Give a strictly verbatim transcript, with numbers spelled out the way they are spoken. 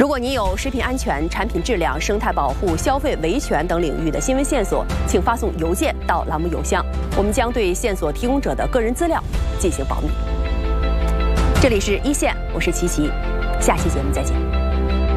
如果你有食品安全、产品质量、生态保护、消费维权等领域的新闻线索，请发送邮件到栏目邮箱，我们将对线索提供者的个人资料进行保密。这里是一线，我是琪琪，下期节目再见。